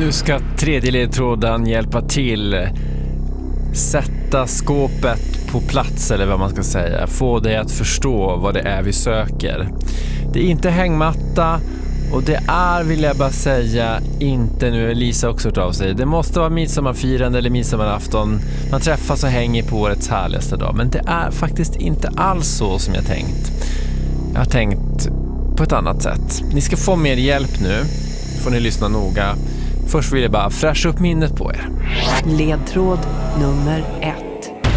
Nu ska tredje ledtråden hjälpa till. Sätta skåpet på plats, eller vad man ska säga. Få dig att förstå vad det är vi söker. Det är inte hängmatta, och det är, vill jag bara säga, inte, nu är Lisa också hört av sig. Det måste vara midsommarfirande eller midsommarafton. Man träffas och hänger på årets härligaste dag. Men det är faktiskt inte alls så som jag tänkt. Jag har tänkt på ett annat sätt. Ni ska få mer hjälp nu. Får ni lyssna noga. Först vill jag bara fräscha upp minnet på er. Ledtråd nummer 1.